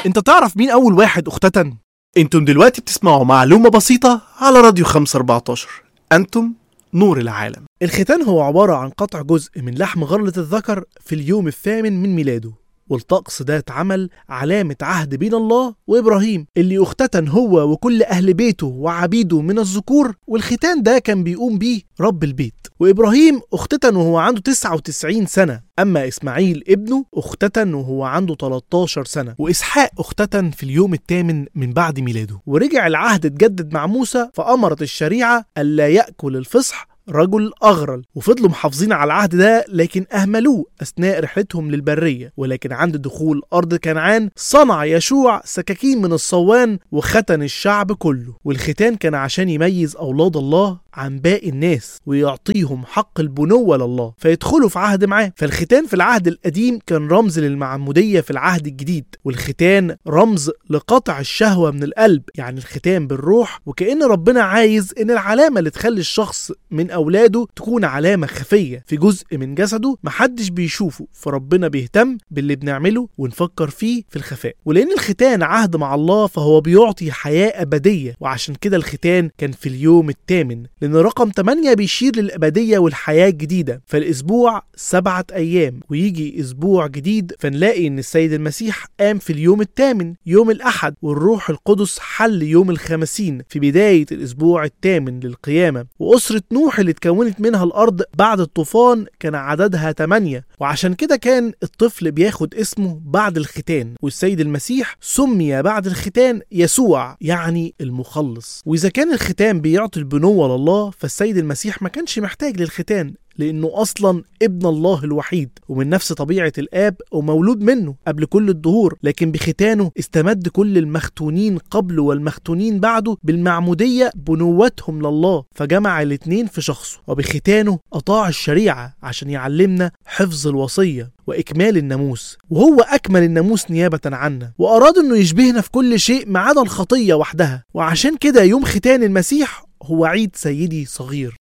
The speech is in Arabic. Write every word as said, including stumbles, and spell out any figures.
انت تعرف مين اول واحد اختتن؟ انتم دلوقتي بتسمعوا معلومة بسيطة على راديو خمسة أربعتاشر. انتم نور العالم. الختان هو عبارة عن قطع جزء من لحم غرلة الذكر في اليوم الثامن من ميلاده، والطقس ده اتعمل علامة عهد بين الله وإبراهيم اللي اختتن هو وكل أهل بيته وعبيده من الذكور، والختان ده كان بيقوم بيه رب البيت. وإبراهيم اختتن وهو عنده تسعة وتسعين سنة، أما إسماعيل ابنه اختتن وهو عنده تلتاشر سنة، وإسحاق اختتن في اليوم الثامن من بعد ميلاده. ورجع العهد اتجدد مع موسى، فأمرت الشريعة ألا يأكل الفصح رجل أغرل، وفضلوا محافظين على العهد ده لكن أهملوه أثناء رحلتهم للبرية. ولكن عند دخول أرض كنعان صنع يشوع سكاكين من الصوان وختن الشعب كله. والختان كان عشان يميز أولاد الله عن باقي الناس ويعطيهم حق البنوة لله فيدخلوا في عهد معاه. فالختان في العهد القديم كان رمز للمعمودية في العهد الجديد، والختان رمز لقطع الشهوة من القلب، يعني الختان بالروح. وكأن ربنا عايز إن العلامة اللي تخلي الشخص من أولاده تكون علامة خفية في جزء من جسده محدش بيشوفه، فربنا بيهتم باللي بنعمله ونفكر فيه في الخفاء. ولأن الختان عهد مع الله فهو بيعطي حياة أبدية، وعشان كده الختان كان في اليوم الثامن، لأن رقم ثمانية بيشير للأبدية والحياة الجديدة. فالأسبوع سبعة أيام ويجي أسبوع جديد، فنلاقي إن السيد المسيح قام في اليوم الثامن يوم الأحد، والروح القدس حل يوم الخمسين في بداية الأسبوع الثامن للقيامة. وأسرة نوح اللي اتكونت منها الأرض بعد الطوفان كان عددها ثمانية، وعشان كده كان الطفل بياخد اسمه بعد الختان. والسيد المسيح سمي بعد الختان يسوع، يعني المخلص. وإذا كان الختان بيعطي البنوة لله، فالسيد المسيح ما كانش محتاج للختان لأنه أصلا ابن الله الوحيد ومن نفس طبيعة الآب ومولود منه قبل كل الدهور. لكن بختانه استمد كل المختونين قبله والمختونين بعده بالمعمودية بنوتهم لله، فجمع الاتنين في شخصه. وبختانه أطاع الشريعة عشان يعلمنا حفظ الوصية وإكمال الناموس، وهو أكمل الناموس نيابة عنا، وأراد أنه يشبهنا في كل شيء ما عدا الخطية وحدها. وعشان كده يوم ختان المسيح هو عيد سيدي صغير.